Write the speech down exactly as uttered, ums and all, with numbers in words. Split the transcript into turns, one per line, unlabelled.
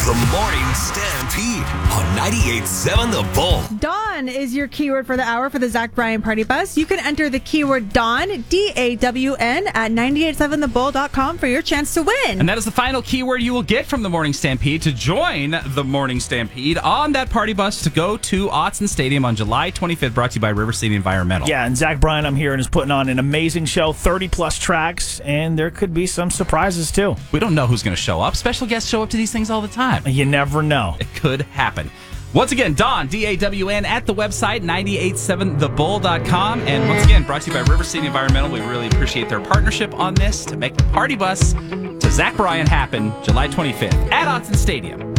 The Morning Stampede on ninety-eight point seven The Bull.
Dawn is your keyword for the hour for the Zach Bryan Party Bus. You can enter the keyword Dawn, D A W N, at nine eight seven the bull dot com for your chance to win.
And that is the final keyword you will get from the Morning Stampede to join the Morning Stampede on that party bus to go to Autzen Stadium on July twenty-fifth, brought to you by River City Environmental.
Yeah, and Zach Bryan, I'm here, and is putting on an amazing show, thirty-plus tracks, and there could be some surprises, too.
We don't know who's going to show up. Special guests show up to these things all the time.
You never know.
It could happen. Once again, Dawn, D A W N, at the website, nine eight seven the bull dot com. And once again, brought to you by River City Environmental. We really appreciate their partnership on this to make the party bus to Zach Bryan happen July twenty-fifth at Autzen Stadium.